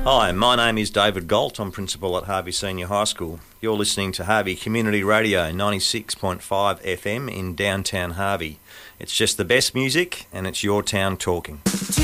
Hi, my name is David Galt. I'm principal at Harvey Senior High School. You're listening to Harvey Community Radio 96.5 FM in downtown Harvey. It's just the best music and it's your town talking.